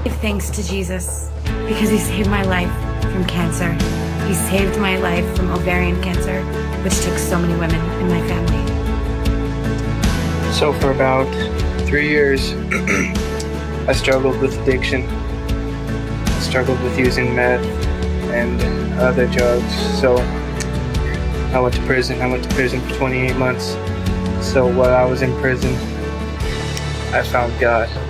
Give thanks to Jesus because he saved my life from cancer. He saved my life from ovarian cancer, which took so many women in my family. So for about 3 years, I struggled with addiction. I struggled with using meth and other drugs. So I went to prison. I went to prison for 28 months. So while I was in prison, I found God.